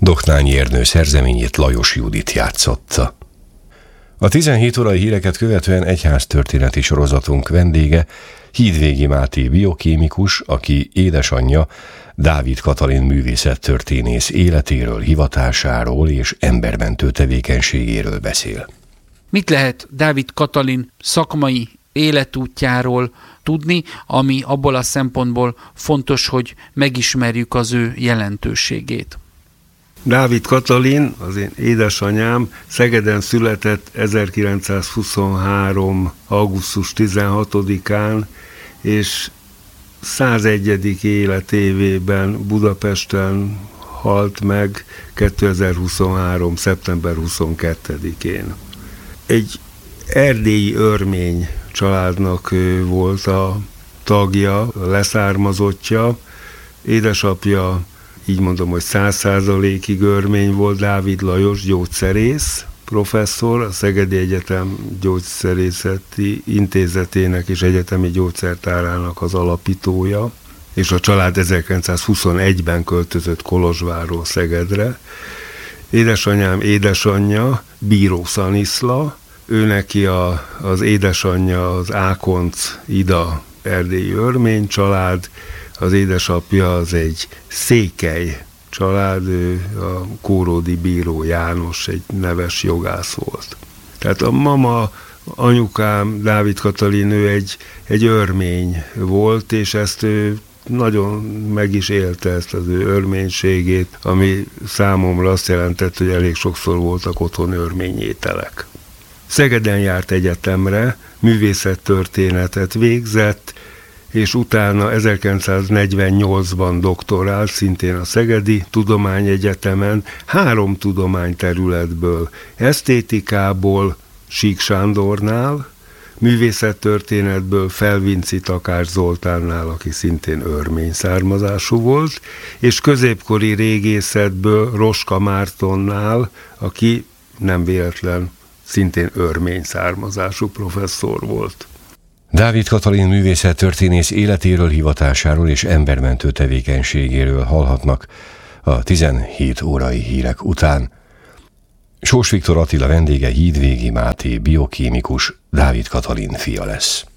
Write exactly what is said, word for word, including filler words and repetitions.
Doknányi Ernő szerzeményét Lajos Judit játszotta. A tizenhét órai híreket követően egyháztörténeti sorozatunk vendége Hídvégi Máté biokémikus, aki édesanyja Dávid Katalin művészettörténész életéről, hivatásáról és embermentő tevékenységéről beszél. Mit lehet Dávid Katalin szakmai életútjáról tudni, ami abból a szempontból fontos, hogy megismerjük az ő jelentőségét? Dávid Katalin, az én édesanyám, Szegeden született ezerkilencszázhuszonhárom. augusztus tizenhatodikán, és százegyedik életévében Budapesten halt meg kétezer-huszonhárom. szeptember huszonkettedikén. Egy erdélyi örmény családnak volt a tagja, a leszármazottja. Édesapja, így mondom, hogy száz százalékig örmény volt, Dávid Lajos gyógyszerész, professzor, a Szegedi Egyetem Gyógyszerészeti Intézetének és Egyetemi Gyógyszertárának az alapítója, és a család ezerkilencszázhuszonegyben költözött Kolozsvárról Szegedre. Édesanyám édesanyja Bíró Szaniszla, ő neki a, az édesanyja az Ákonc Ida erdélyi örmény család, az édesapja az egy székely család, ő a Kóródi Bíró János, egy neves jogász volt. Tehát a mama, anyukám, Dávid Katalin, ő egy, egy örmény volt, és ezt ő nagyon meg is élte, ezt az ő örménységét, ami számomra azt jelentett, hogy elég sokszor voltak otthon örmény ételek. Szegeden járt egyetemre, művészettörténetet végzett, és utána ezerkilencszáznegyvennyolcban doktorált, szintén a Szegedi Tudományegyetemen, három tudományterületből, esztétikából Sík Sándornál, művészettörténetből Felvinci Takács Zoltánnál, aki szintén örmény származású volt, és középkori régészetből Roska Mártonnál, aki nem véletlen szintén örmény származású professzor volt. Dávid Katalin művészettörténész életéről, hivatásáról és embermentő tevékenységéről hallhatnak a tizenhét órai hírek után. Sós Viktor Attila vendége Hídvégi Máté biokémikus, Dávid Katalin fia lesz.